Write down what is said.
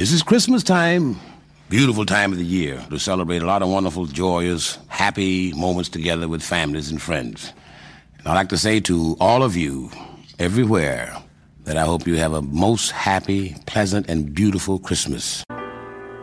This is Christmas time, beautiful time of the year to celebrate a lot of wonderful, joyous, happy moments together with families and friends. And I'd like to say to all of you, everywhere, that I hope you have a most happy, pleasant, and beautiful Christmas.